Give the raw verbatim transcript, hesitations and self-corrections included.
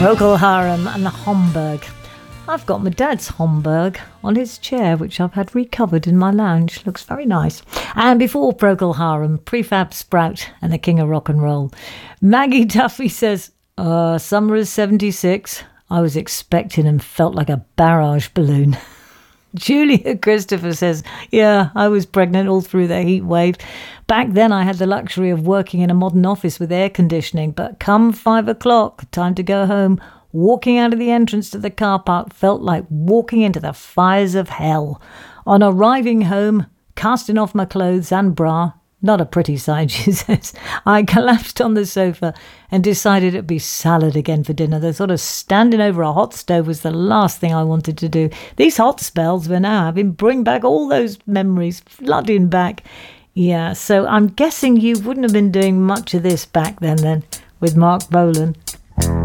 Procol Harum and the Homburg. I've got my dad's Homburg on his chair, which I've had recovered in my lounge. Looks very nice. And before Procol Harum, Prefab Sprout and the King of Rock and Roll. Maggie Duffy says, uh, summer is seventy-six. I was expecting and felt like a barrage balloon. Julia Christopher says, yeah, I was pregnant all through the heat wave. Back then I had the luxury of working in a modern office with air conditioning, but come five o'clock, time to go home, walking out of the entrance to the car park felt like walking into the fires of hell. On arriving home, casting off my clothes and bra, not a pretty sight, she says, I collapsed on the sofa and decided it'd be salad again for dinner. The sort of standing over a hot stove was the last thing I wanted to do. These hot spells we're now having bring back all those memories, flooding back. Yeah, so I'm guessing you wouldn't have been doing much of this back then, then, with Mark Bolan.